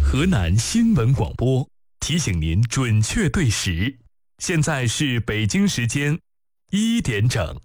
河南新闻广播提醒您准确对时，现在是北京时间1点整。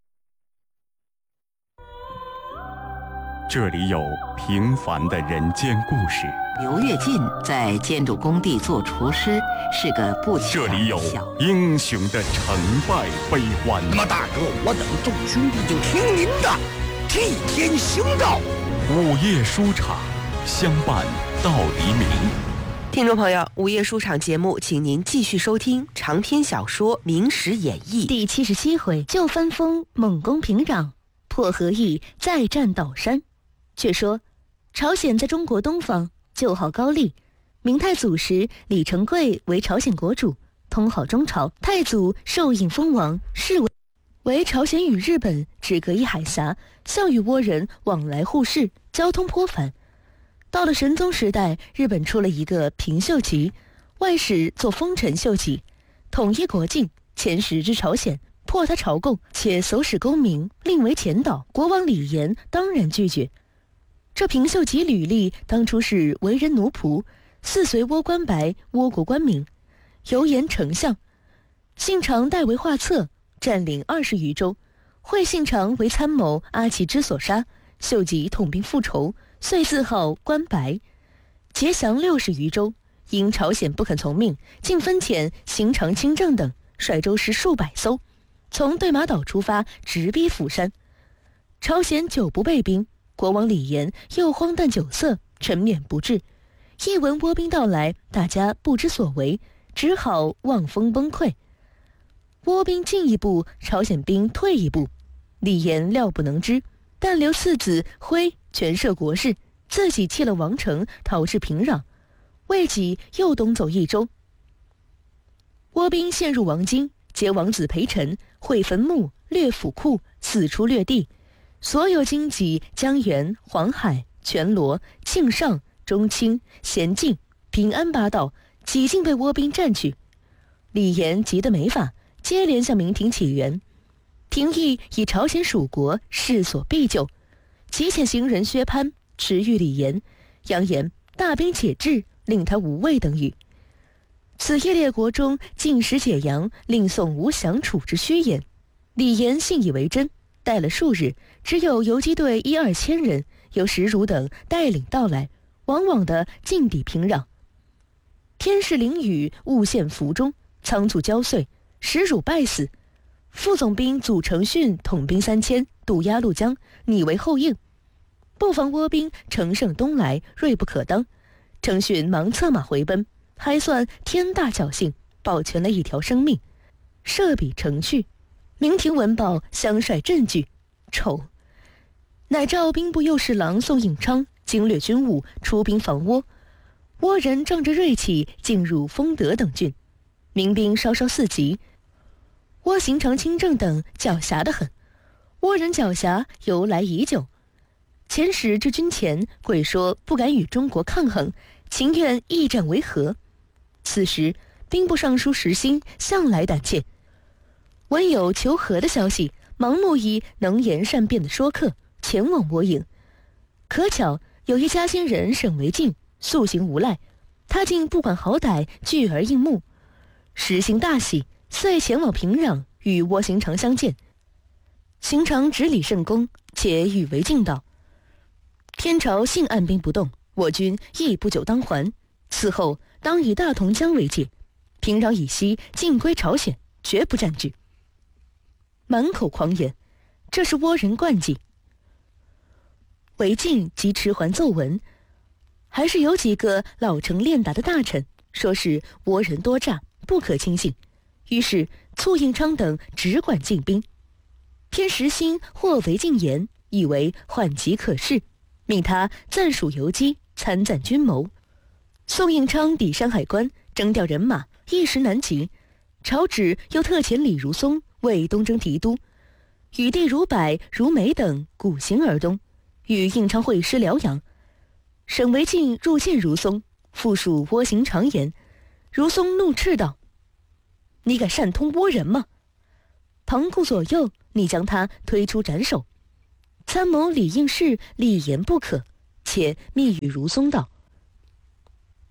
这里有平凡的人间故事。 刘跃进在建筑工地做厨师，是个不起眼的小。 这里有英雄的成败悲欢。 马大哥，我等众兄弟就听您的，替天行道。 午夜书场，相伴到黎明。 听众朋友，午夜书场节目，请您继续收听长篇小说《明史演义》 第77回：旧分封猛攻平壤，破和议再战岛山。却说朝鲜在中国东方，旧号高丽，明太祖时李成桂为朝鲜国主，通好中朝。太祖受印封王，是为朝鲜与日本只隔一海峡，向与倭人往来互市，交通颇繁。到了神宗时代，日本出了一个平秀吉，外使做丰臣秀吉，统一国境，遣使至朝鲜，破他朝贡，且搜使功名，令为前导。国王李严当然拒绝。这平秀吉履历当初是为人奴仆，似随倭官白，倭国官民，游言丞相，信长代为画策，占领20余州，会信长为参谋阿奇之所杀，秀吉统兵复仇，遂自号关白，结降60余州。因朝鲜不肯从命，竟分遣行长清正等率舟师数百艘，从对马岛出发，直逼釜山。朝鲜久不备兵，国王李严又荒诞酒色，沉湎不治。一闻倭兵到来，大家不知所为，只好望风崩溃。倭兵进一步，朝鲜兵退一步，李严料不能支，但留次子辉权摄国事，自己弃了王城，逃至平壤，未几又东走一州。倭兵陷入王京，劫王子裴臣，毁坟墓，掠府库，四处掠地，所有经济江源、黄海、全罗、庆尚、中清、咸镜、平安8道几近被倭兵占据。李严急得没法，接连向明廷起援，廷议以朝鲜属国，势所必救，即遣行人薛潘驰谕李严，扬言大兵且至，令他无畏等语。此一列国中尽时解洋，令宋无降楚之虚言。李严信以为真，待了数日，只有游击队1-2千人，由石汝等带领到来，往往的进抵平壤。天时淋雨，误陷伏中，仓促交瘁，石汝败死。副总兵祖承训统兵3000，渡鸭绿江，拟为后应。不防倭兵乘胜东来，锐不可当。承训忙策马回奔，还算天大侥幸，保全了一条生命，设笔成去。明廷闻报，相率振举，丑，乃召兵部右侍郎宋应昌经略军务，出兵防倭。倭人仗着锐气，进入丰德等郡，民兵稍稍四级。倭行长清正等狡黠得很，倭人狡黠由来已久。遣使至军前，跪说不敢与中国抗衡，情愿一战为和。此时兵部尚书石兴向来胆怯，闻有求和的消息，忙募以能言善辩的说客前往倭营。可巧有一嘉兴人沈惟敬素行无赖，他竟不管好歹，拒而应募。石兴大喜，遂前往平壤与倭行长相见。行长执礼甚恭，且与惟敬道：天朝幸按兵不动，我军亦不久当还，此后当以大同江为界，平壤以西尽归朝鲜，绝不占据。满口狂言，这是倭人惯技。惟敬即迟还奏闻，还是有几个老成练达的大臣，说是倭人多诈，不可轻信。于是簇应昌等只管进兵。偏石兴或惟敬言，以为缓急可恃，命他暂署游击，参赞军谋。宋应昌抵山海关，征调人马，一时难及。朝旨又特遣李如松为东征提督，与弟如柏、如美等鼓行而东，与应昌会师辽阳。沈惟敬入见如松，复述倭行常言。如松怒斥道：你敢擅通倭人吗？旁顾左右，你将他推出斩首。参谋李应士立言不可，且密语如松道：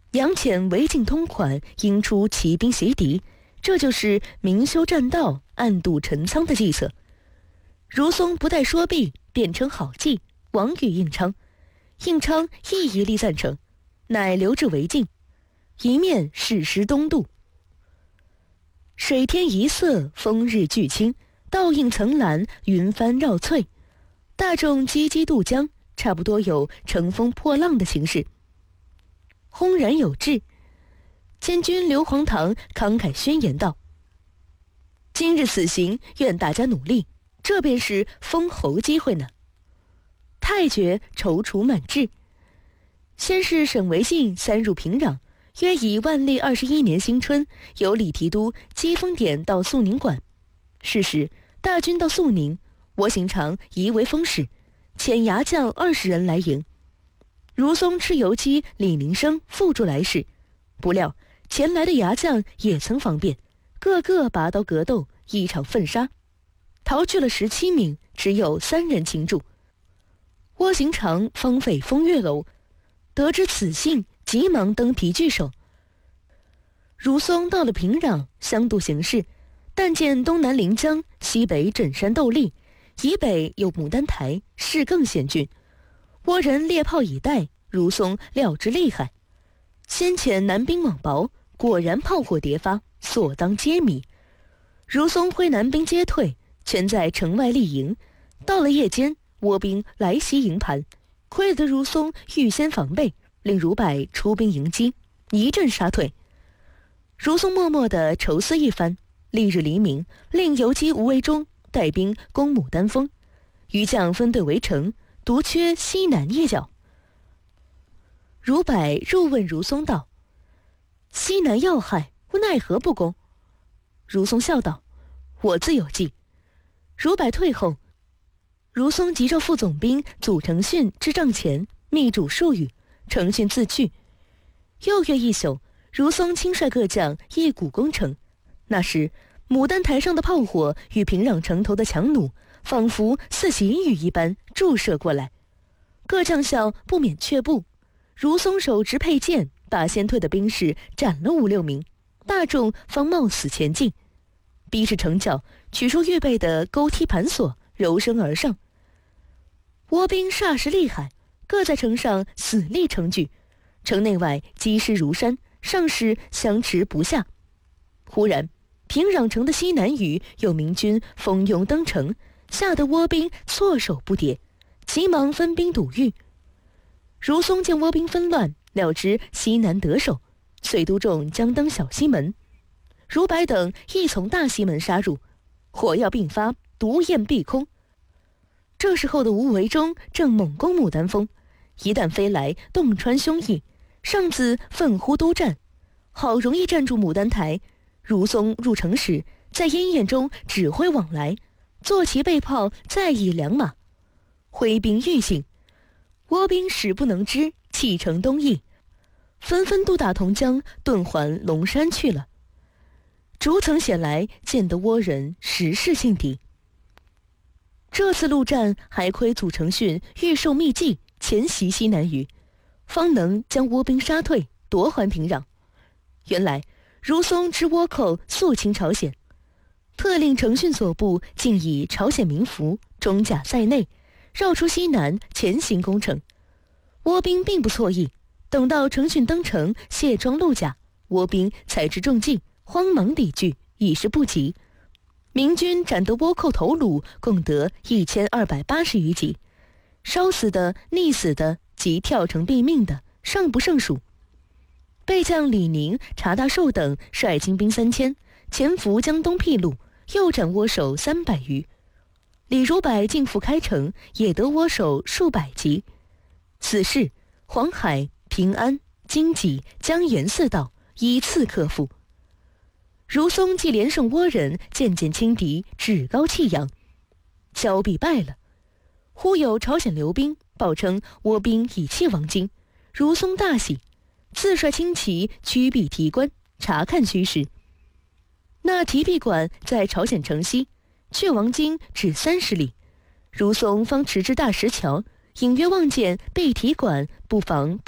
杨潜围进通款，引出骑兵袭敌，这就是明修栈道，暗度陈仓的计策。如松不待说毕，便称好计，往与应昌。应昌亦一力赞成，乃留至围境，一面誓师东渡。水天一色，风日俱清，倒映层岚，云帆绕翠，大众积极渡江，差不多有乘风破浪的形势。轰然有志，监军刘皇堂慷慨宣言道：今日此行，愿大家努力，这便是封侯机会呢。太觉踌躇满志。先是沈惟敬三入平壤，约以万历21年新春，由李提督接风典到肃宁馆。是时大军到肃宁，窝行长疑为锋使，遣牙将20人来迎。如松蚩尤基、李宁生附助来使，不料前来的牙将也曾防辩，个个拔刀格斗，一场奋杀，逃去了17名，只有3人擒住。窝行长方废风月楼，得知此信，急忙登皮拒守。如松到了平壤，相度形势，但见东南临江，西北枕山斗笠，以北有牡丹台，势更险峻。倭人猎炮以待，如松料之厉害，先遣南兵往báo，果然炮火迭发，所当皆迷。如松挥南兵皆退，全在城外立营。到了夜间，倭兵来袭营盘，亏得如松预先防备，令如柏出兵迎击，一阵杀退。如松默默地筹思一番，翌日黎明，令游击吴维忠带兵攻牡丹峰，余将分队围城，独缺西南一角。如柏入问如松道：西南要害，奈何不攻？如松笑道：我自有计。如柏退后，如松即召副总兵祖承训至帐前，密嘱数语，承训自去。又约一宿，如松亲率各将一鼓攻城。那时牡丹台上的炮火与平壤城头的强弩，仿佛似血雨一般注射过来。各将校不免却步。如松手执佩剑，把先退的兵士斩了5、6名，大众方冒死前进。逼至城角，取出预备的钩梯盘索，柔身而上。倭兵霎时厉害，各在城上死力城据，城内外积尸如山，上士相持不下。忽然平壤城的西南隅有明军蜂拥登城，吓得倭兵措手不迭，急忙分兵堵御。如松见倭兵纷乱，料知西南得手，遂督众将登小西门。如柏等亦从大西门杀入，火药并发，毒焰蔽空。这时候的吴维忠正猛攻牡丹峰，一旦飞来，洞穿胸臆，上自奋呼督战，好容易站住牡丹台。如松入城时，在烟焰中指挥往来，坐骑备炮，再以2马，挥兵欲进。倭兵使不能支，弃城东翼，纷纷渡大同江，遁还龙山去了。逐层险来，见得倭人实是劲敌。这次陆战还亏祖承训预授秘计，前袭西南隅，方能将倭兵杀退，夺还平壤。原来如松知倭寇肃清朝鲜，特令承训所部竟以朝鲜民服装甲在内，绕出西南前行攻城。倭兵并不错意，等到承训登城卸装露甲，倭兵才知中计，慌忙抵拒，已是不及。明军斩得倭寇头颅共得1280余级，烧死的、溺死的及跳城毙命的尚不胜数。备将李宁、查大寿等率精兵3000，潜伏江东僻路，又斩倭首300余。李如柏进赴开城，也得倭首数百级。此事黄海、平安、荆棘、江盐4道依次克复。如松既连胜倭人，渐渐轻敌，趾高气扬，交臂败了。忽有朝鲜留兵报称倭兵已弃王京，如松大喜，自率轻骑驱避提关，查看虚实。那提避馆在朝鲜城西，去王京只30里。如松方驰至大石桥，隐约望见避提馆布防